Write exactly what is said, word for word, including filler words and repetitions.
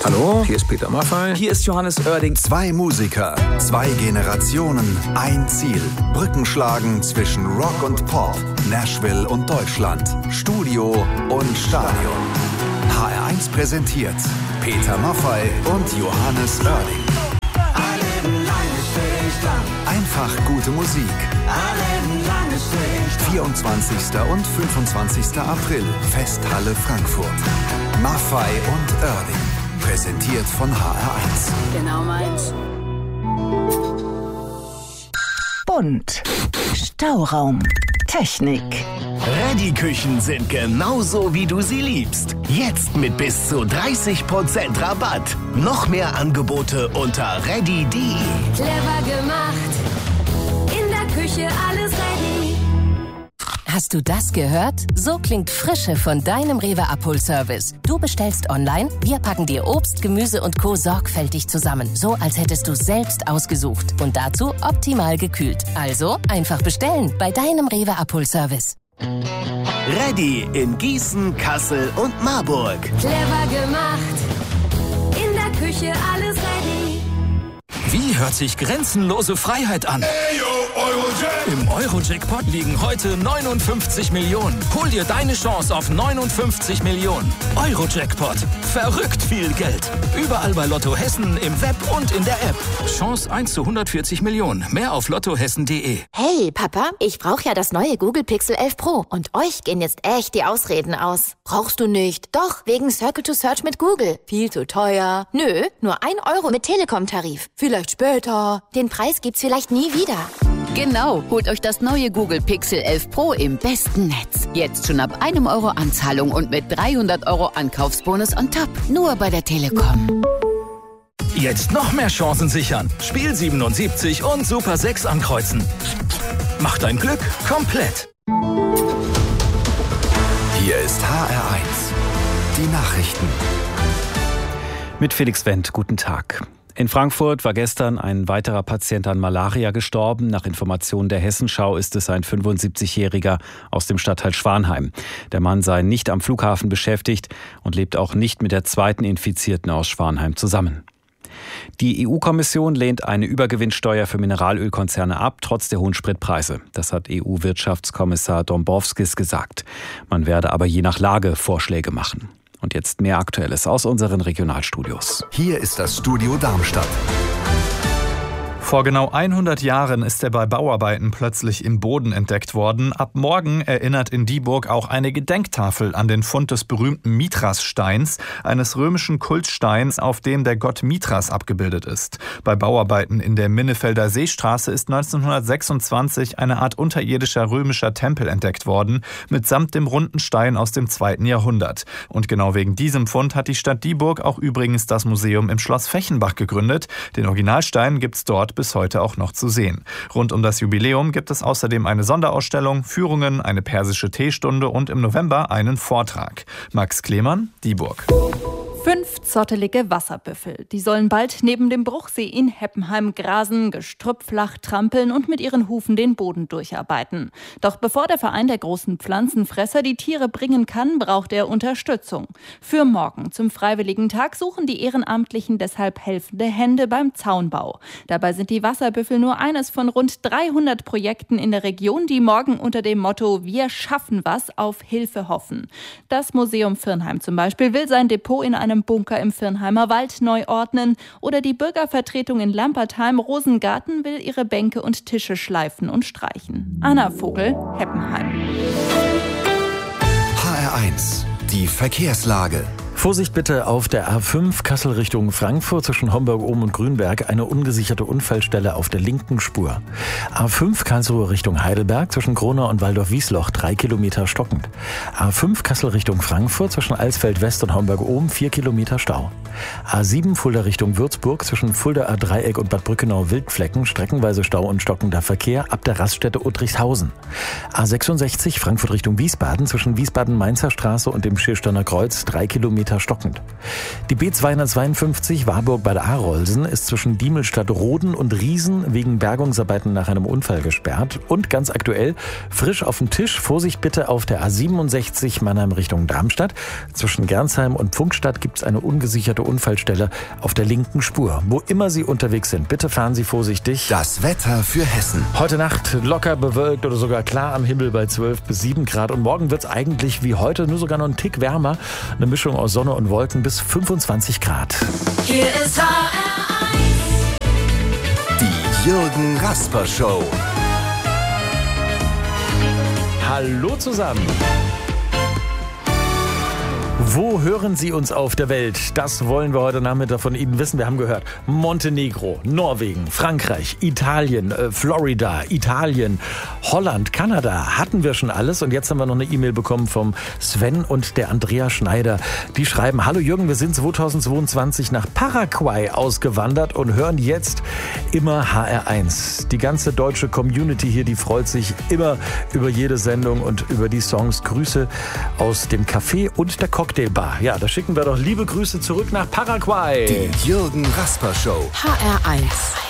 Hallo, hier ist Peter Maffay. Hier ist Johannes Oerding. Zwei Musiker, zwei Generationen, ein Ziel. Brücken schlagen zwischen Rock und Pop, Nashville und Deutschland, Studio und Stadion. H R eins präsentiert Peter Maffay und Johannes Oerding. Einfach gute Musik. vierundzwanzigster und fünfundzwanzigster April, Festhalle Frankfurt. Maffay und Oerding. Präsentiert von H R eins. Genau meins. Bunt. Stauraum. Technik. Reddy-Küchen sind genauso, wie du sie liebst. Jetzt mit bis zu dreißig Prozent Rabatt. Noch mehr Angebote unter reddy punkt de. Clever gemacht. In der Küche alles ready. Hast du das gehört? So klingt Frische von deinem Rewe-Abholservice. Du bestellst online, wir packen dir Obst, Gemüse und Co. sorgfältig zusammen. So, als hättest du selbst ausgesucht. Und dazu optimal gekühlt. Also einfach bestellen bei deinem Rewe-Abholservice. Reddy in Gießen, Kassel und Marburg. Clever gemacht. In der Küche alles ready. Wie hört sich grenzenlose Freiheit an? Im Euro-Jackpot liegen heute neunundfünfzig Millionen. Hol dir deine Chance auf neunundfünfzig Millionen. Euro-Jackpot. Verrückt viel Geld. Überall bei Lotto Hessen, im Web und in der App. Chance eins zu hundertvierzig Millionen. Mehr auf lottohessen punkt de. Hey, Papa, ich brauche ja das neue Google Pixel elf Pro. Und euch gehen jetzt echt die Ausreden aus. Brauchst du nicht. Doch, wegen Circle to Search mit Google. Viel zu teuer. Nö, nur ein Euro mit Telekom-Tarif. Vielleicht später. Den Preis gibt's vielleicht nie wieder. Genau, holt euch das neue Google Pixel elf Pro im besten Netz. Jetzt schon ab einem Euro Anzahlung und mit dreihundert Euro Ankaufsbonus on top. Nur bei der Telekom. Jetzt noch mehr Chancen sichern. Spiel siebenundsiebzig und Super sechs ankreuzen. Mach dein Glück komplett. Hier ist H R eins. Die Nachrichten. Mit Felix Wendt, guten Tag. In Frankfurt war gestern ein weiterer Patient an Malaria gestorben. Nach Informationen der Hessenschau ist es ein fünfundsiebzigjähriger aus dem Stadtteil Schwanheim. Der Mann sei nicht am Flughafen beschäftigt und lebt auch nicht mit der zweiten Infizierten aus Schwanheim zusammen. Die E U-Kommission lehnt eine Übergewinnsteuer für Mineralölkonzerne ab, trotz der hohen Spritpreise. Das hat E U-Wirtschaftskommissar Dombrovskis gesagt. Man werde aber je nach Lage Vorschläge machen. Und jetzt mehr Aktuelles aus unseren Regionalstudios. Hier ist das Studio Darmstadt. Vor genau hundert Jahren ist er bei Bauarbeiten plötzlich im Boden entdeckt worden. Ab morgen erinnert in Dieburg auch eine Gedenktafel an den Fund des berühmten Mithras-Steins, eines römischen Kultsteins, auf dem der Gott Mithras abgebildet ist. Bei Bauarbeiten in der Minnefelder Seestraße ist neunzehnhundertsechsundzwanzig eine Art unterirdischer römischer Tempel entdeckt worden, mitsamt dem runden Stein aus dem zweiten Jahrhundert. Und genau wegen diesem Fund hat die Stadt Dieburg auch übrigens das Museum im Schloss Fechenbach gegründet. Den Originalstein gibt's dort bis heute auch noch zu sehen. Rund um das Jubiläum gibt es außerdem eine Sonderausstellung, Führungen, eine persische Teestunde und im November einen Vortrag. Max Klemann, Dieburg. Fünf zottelige Wasserbüffel. Die sollen bald neben dem Bruchsee in Heppenheim grasen, gestrüppflach trampeln und mit ihren Hufen den Boden durcharbeiten. Doch bevor der Verein der großen Pflanzenfresser die Tiere bringen kann, braucht er Unterstützung. Für morgen zum Freiwilligen Tag suchen die Ehrenamtlichen deshalb helfende Hände beim Zaunbau. Dabei sind die Wasserbüffel nur eines von rund dreihundert Projekten in der Region, die morgen unter dem Motto „Wir schaffen was" auf Hilfe hoffen. Das Museum Virnheim zum Beispiel will sein Depot in einem Bunker im Virnheimer Wald neu ordnen oder die Bürgervertretung in Lampertheim-Rosengarten will ihre Bänke und Tische schleifen und streichen. Anna Vogel, Heppenheim. H R eins, die Verkehrslage. Vorsicht bitte auf der A fünf Kassel Richtung Frankfurt zwischen Homburg-Ohm und Grünberg, eine ungesicherte Unfallstelle auf der linken Spur. A fünf Karlsruhe Richtung Heidelberg zwischen Kronau und Waldorf-Wiesloch, drei Kilometer stockend. A fünf Kassel Richtung Frankfurt zwischen Alsfeld West und Homburg-Ohm, vier Kilometer Stau. A sieben Fulda Richtung Würzburg zwischen Fulda A Dreieck und Bad Brückenau Wildflecken, streckenweise Stau und stockender Verkehr ab der Raststätte Uttrichshausen. A sechsundsechzig Frankfurt Richtung Wiesbaden zwischen Wiesbaden-Mainzer Straße und dem Schirsteiner Kreuz, drei Kilometer weiter stockend. Die B zweihundertzweiundfünfzig Warburg bei der Arolsen ist zwischen Diemelstadt-Roden und Riesen wegen Bergungsarbeiten nach einem Unfall gesperrt. Und ganz aktuell, frisch auf dem Tisch, Vorsicht bitte auf der A siebenundsechzig Mannheim Richtung Darmstadt. Zwischen Gernsheim und Pfungstadt gibt es eine ungesicherte Unfallstelle auf der linken Spur. Wo immer Sie unterwegs sind, bitte fahren Sie vorsichtig. Das Wetter für Hessen. Heute Nacht locker bewölkt oder sogar klar am Himmel bei zwölf bis sieben Grad. Und morgen wird es eigentlich wie heute, nur sogar noch einen Tick wärmer. Eine Mischung aus Sonne und Wolken bis fünfundzwanzig Grad. Hier ist H R eins. Die Jürgen Rasper Show. Hallo zusammen. Wo hören Sie uns auf der Welt? Das wollen wir heute Nachmittag von Ihnen wissen. Wir haben gehört, Montenegro, Norwegen, Frankreich, Italien, äh, Florida, Italien, Holland, Kanada. Hatten wir schon alles. Und jetzt haben wir noch eine E-Mail bekommen vom Sven und der Andrea Schneider. Die schreiben, hallo Jürgen, wir sind zweitausendzweiundzwanzig nach Paraguay ausgewandert und hören jetzt immer H R eins. Die ganze deutsche Community hier, die freut sich immer über jede Sendung und über die Songs. Grüße aus dem Café und der Cocktailbar. Ja, da schicken wir doch liebe Grüße zurück nach Paraguay. Die Jürgen Rasper Show. H R eins.